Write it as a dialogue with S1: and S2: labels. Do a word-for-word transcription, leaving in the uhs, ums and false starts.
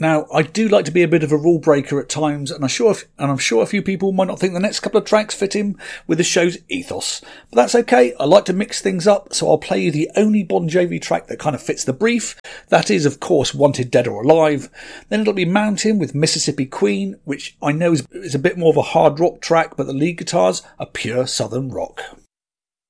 S1: Now, I do like to be a bit of a rule breaker at times, and I'm sure, if, and I'm sure a few people might not think the next couple of tracks fit in with the show's ethos. But that's okay. I like to mix things up, so I'll play you the only Bon Jovi track that kind of fits the brief. That is, of course, Wanted Dead or Alive. Then it'll be Mountain with Mississippi Queen, which I know is, is a bit more of a hard rock track, but the lead guitars are pure southern rock.